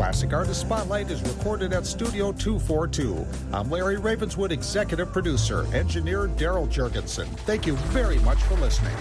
Classic Artist Spotlight is recorded at Studio 242. I'm Larry Ravenswood, executive producer, engineer Daryl Jurgensen. Thank you very much for listening.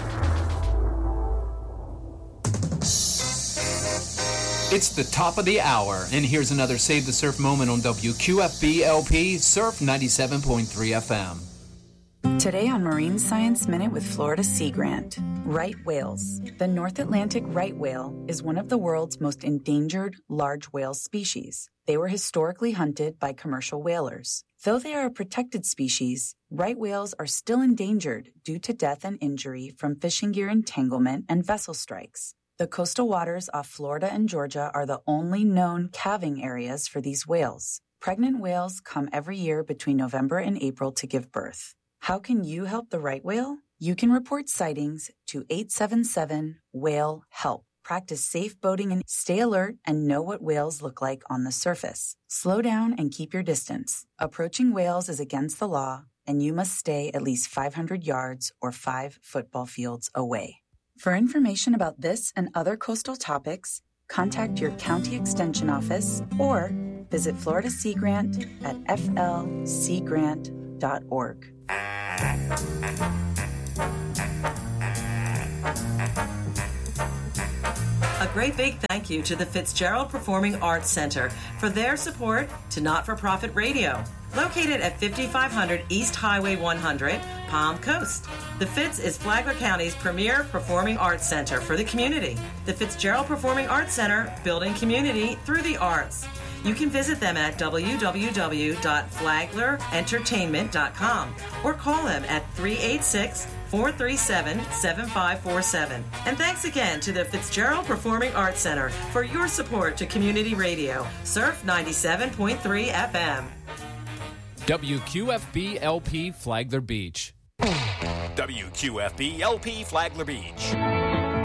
It's the top of the hour, and here's another Save the Surf moment on WQFB LP Surf 97.3 FM. Today on Marine Science Minute with Florida Sea Grant, right whales. The North Atlantic right whale is one of the world's most endangered large whale species. They were historically hunted by commercial whalers. Though they are a protected species, right whales are still endangered due to death and injury from fishing gear entanglement and vessel strikes. The coastal waters off Florida and Georgia are the only known calving areas for these whales. Pregnant whales come every year between November and April to give birth. How can you help the right whale? You can report sightings to 877-WHALE-HELP. Practice safe boating and stay alert and know what whales look like on the surface. Slow down and keep your distance. Approaching whales is against the law, and you must stay at least 500 yards or 5 football fields away. For information about this and other coastal topics, contact your county extension office or visit Florida Sea Grant at flseagrant.org. A great big thank you to the Fitzgerald Performing Arts Center for their support to Not-for-Profit Radio, located at 5500 East Highway 100, Palm Coast. The Fitz is Flagler County's premier performing arts center for the community. The Fitzgerald Performing Arts Center, building community through the arts. You can visit them at www.flaglerentertainment.com or call them at 386-437-7547. And thanks again to the Fitzgerald Performing Arts Center for your support to community radio. Surf 97.3 FM. WQFB LP Flagler Beach. WQFB LP Flagler Beach.